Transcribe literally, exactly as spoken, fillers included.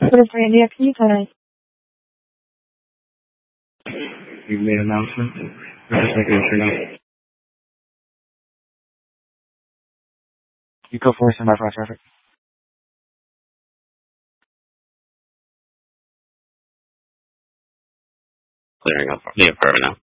What is Randy? Can you tell us? You've made an announcement. We're just making sure now. You go first in my front traffic. Clearing up the apartment now.